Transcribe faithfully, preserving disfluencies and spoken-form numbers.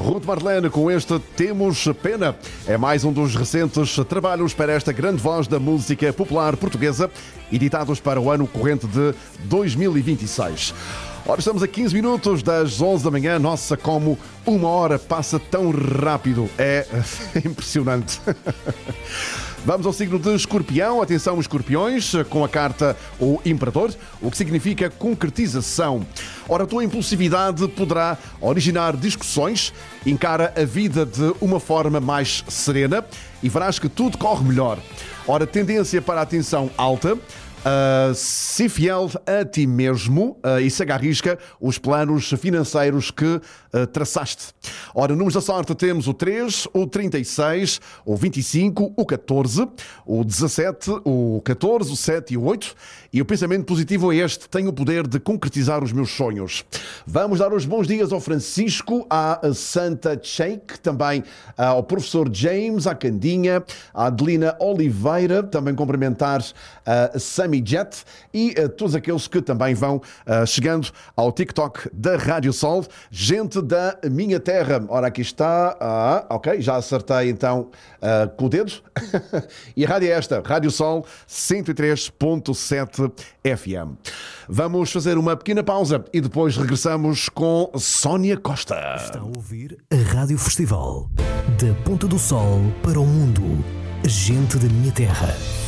Ruth Marlene com este Temos Pena. É mais um dos recentes trabalhos para esta grande voz da música popular portuguesa, editados para o ano corrente de dois mil e vinte e seis. Ora, estamos a quinze minutos das onze da manhã. Nossa, como uma hora passa tão rápido. É impressionante. Vamos ao signo de Escorpião. Atenção, escorpiões, com a carta O Imperador, o que significa concretização. Ora, a tua impulsividade poderá originar discussões, encara a vida de uma forma mais serena e verás que tudo corre melhor. Ora, tendência para a atenção alta. Uh, se fiel a ti mesmo uh, e se agarrisca os planos financeiros que uh, traçaste. Ora, números da sorte temos o três, o trinta e seis, o vinte e cinco, o catorze, o dezassete, o catorze, o sete e o oito. E o pensamento positivo é este: tenho o poder de concretizar os meus sonhos. Vamos dar os bons dias ao Francisco, à Santa Shake, também ao professor James, à Candinha, à Adelina Oliveira, também cumprimentar a Sammy Jet e a todos aqueles que também vão uh, chegando ao TikTok da Rádio Sol. Gente da minha terra. Ora, aqui está. Ah, ok, já acertei então uh, com o dedo. E a rádio é esta, Rádio Sol cento e três ponto sete F M. Vamos fazer uma pequena pausa e depois regressamos com Sónia Costa. Está a ouvir a Rádio Festival. Da Ponta do Sol para o mundo. Gente da minha terra.